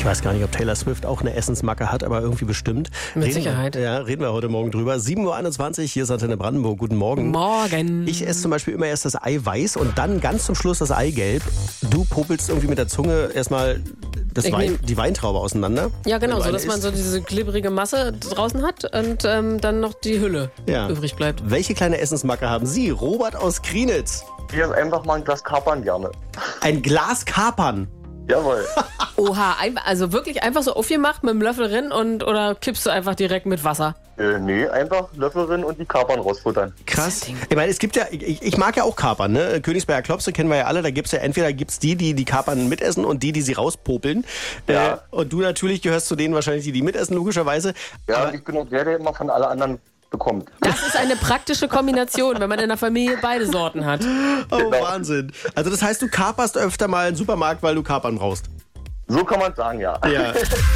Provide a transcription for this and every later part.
weiß gar nicht, ob Taylor Swift auch eine Essensmacke hat, aber irgendwie bestimmt. Mit Sicherheit. Reden wir heute Morgen drüber. 7.21 Uhr, hier ist Antenne Brandenburg. Guten Morgen. Morgen. Ich esse zum Beispiel immer erst das Eiweiß und dann ganz zum Schluss das Eigelb. Du popelst irgendwie mit der Zunge erstmal die Weintraube auseinander. Ja, genau, so dass man so diese glibberige Masse draußen hat und dann noch die Hülle übrig bleibt. Welche kleine Essensmacke haben Sie? Robert aus Krienitz. Hier ist einfach mal ein Glas Kapern gerne. Ein Glas Kapern. Jawohl. Oha, also wirklich einfach so aufgemacht mit dem Löffel rein oder kippst du einfach direkt mit Wasser? Nee, einfach Löffel rein und die Kapern rausfuttern. Krass. Ich meine, es gibt ja, ich mag ja auch Kapern, ne? Königsberger Klopse kennen wir ja alle, da gibt's ja entweder die Kapern mitessen und die sie rauspopeln. Ja. Und du natürlich gehörst zu denen wahrscheinlich, die mitessen, logischerweise. Ja, Aber ich bin auch der immer von alle anderen bekommt. Das ist eine praktische Kombination, wenn man in der Familie beide Sorten hat. oh, Genau. Wahnsinn. Also das heißt, du kaperst öfter mal einen Supermarkt, weil du Kapern brauchst. So kann man sagen, ja. Ja.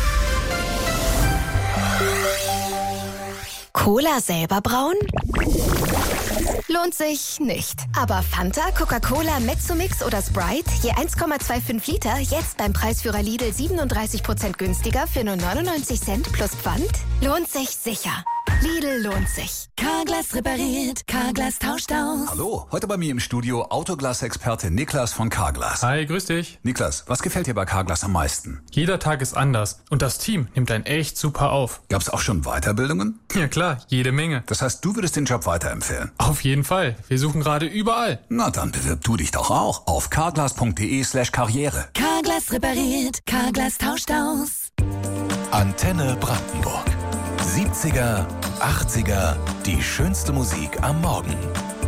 Cola selber brauen? Lohnt sich nicht. Aber Fanta, Coca-Cola, Mezzomix oder Sprite, je 1,25 Liter, jetzt beim Preisführer Lidl 37% günstiger für nur 99 Cent plus Pfand? Lohnt sich sicher. Lidl lohnt sich. Carglass repariert, Carglass tauscht aus. Hallo, heute bei mir im Studio Autoglas-Experte Niklas von Carglass. Hi, grüß dich. Niklas, was gefällt dir bei Carglass am meisten? Jeder Tag ist anders und das Team nimmt einen echt super auf. Gab's auch schon Weiterbildungen? Ja klar, jede Menge. Das heißt, du würdest den Job weiterempfehlen? Auf jeden Fall. Wir suchen gerade überall. Na, dann bewirb du dich doch auch auf carglass.de/karriere. Carglass repariert, Carglass tauscht aus. Antenne Brandenburg. 70er, 80er, die schönste Musik am Morgen.